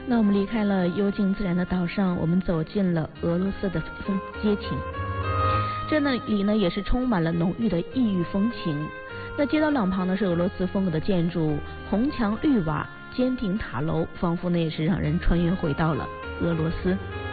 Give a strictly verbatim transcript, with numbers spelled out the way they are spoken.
那我们离开了幽静自然的岛上，我们走进了俄罗斯的风街亭。这那里呢也是充满了浓郁的异域风情。那街道两旁呢是俄罗斯风格的建筑，红墙绿瓦、尖顶塔楼，仿佛呢也是让人穿越回到了俄罗斯。